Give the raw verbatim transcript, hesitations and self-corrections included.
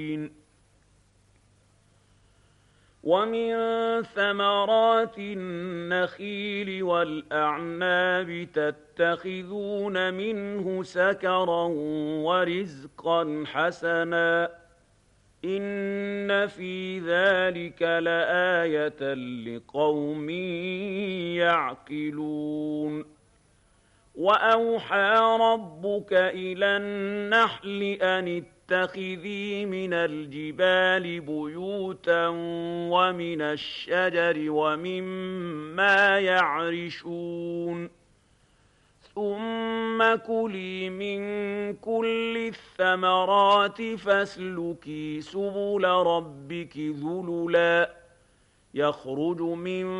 ومن ثمرات النخيل والأعناب تتخذون منه سكرا ورزقا حسنا إن في ذلك لآية لقوم يعقلون وأوحى ربك إلى النحل أن اتخذي من الجبال بيوتا ومن الشجر ومما يعرشون ثم كلي من كل الثمرات فاسلكي سبل ربك ذللا يخرج من